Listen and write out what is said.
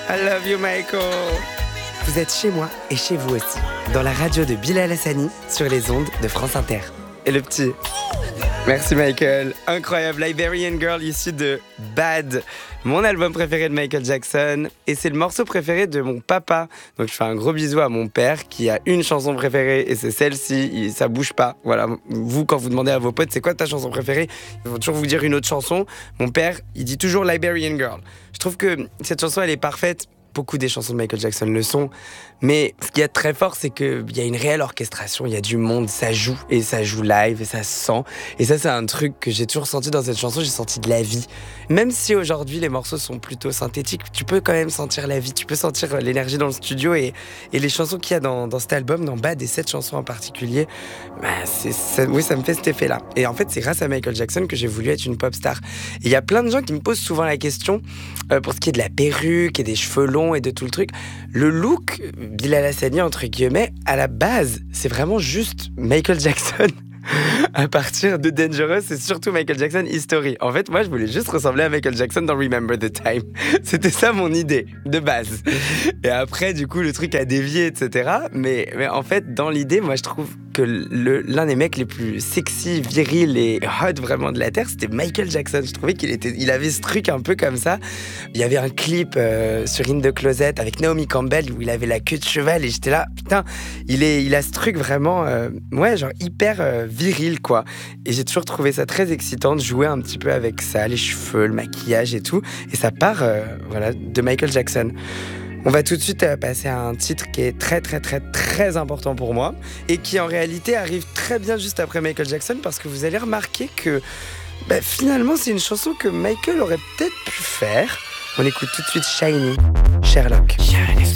I love you, Michael. Vous êtes chez moi et chez vous aussi, dans la radio de Bilal Hassani, sur les ondes de France Inter. Et le petit. Merci Michael. Incroyable, Liberian Girl issu de Bad, mon album préféré de Michael Jackson. Et c'est le morceau préféré de mon papa. Donc je fais un gros bisou à mon père qui a une chanson préférée et c'est celle-ci. Ça bouge pas. Voilà, vous quand vous demandez à vos potes c'est quoi ta chanson préférée, ils vont toujours vous dire une autre chanson. Mon père, il dit toujours Liberian Girl. Je trouve que cette chanson elle est parfaite. Beaucoup des chansons de Michael Jackson le sont. Mais ce qu'il y a de très fort, c'est qu'il y a une réelle orchestration, il y a du monde, ça joue. Et ça joue live, et ça se sent. Et ça, c'est un truc que j'ai toujours senti dans cette chanson, j'ai senti de la vie. Même si aujourd'hui, les morceaux sont plutôt synthétiques, tu peux quand même sentir la vie, tu peux sentir l'énergie dans le studio. Et les chansons qu'il y a dans cet album, dans Bad, et cette chanson en particulier, oui, ça me fait cet effet-là. Et en fait, c'est grâce à Michael Jackson que j'ai voulu être une pop star. Et il y a plein de gens qui me posent souvent la question, pour ce qui est de la perruque et des cheveux longs et de tout le truc, le look Bilal Hassani, entre guillemets, à la base, c'est vraiment juste Michael Jackson. À partir de Dangerous, c'est surtout Michael Jackson History. En fait, moi, je voulais juste ressembler à Michael Jackson dans Remember the Time. C'était ça mon idée, de base. Et après, du coup, le truc a dévié, etc. Mais en fait, dans l'idée, moi, je trouve que l'un des mecs les plus sexy, virils et hot vraiment de la Terre, c'était Michael Jackson. Je trouvais qu'il avait ce truc un peu comme ça. Il y avait un clip sur In the Closet avec Naomi Campbell où il avait la queue de cheval et j'étais là, putain, il a ce truc vraiment, genre hyper viril, quoi. Et j'ai toujours trouvé ça très excitant de jouer un petit peu avec ça, les cheveux, le maquillage et tout. Et ça part, de Michael Jackson. On va tout de suite passer à un titre qui est très très très très important pour moi et qui en réalité arrive très bien juste après Michael Jackson parce que vous allez remarquer que finalement c'est une chanson que Michael aurait peut-être pu faire. On écoute tout de suite Shiny, Sherlock.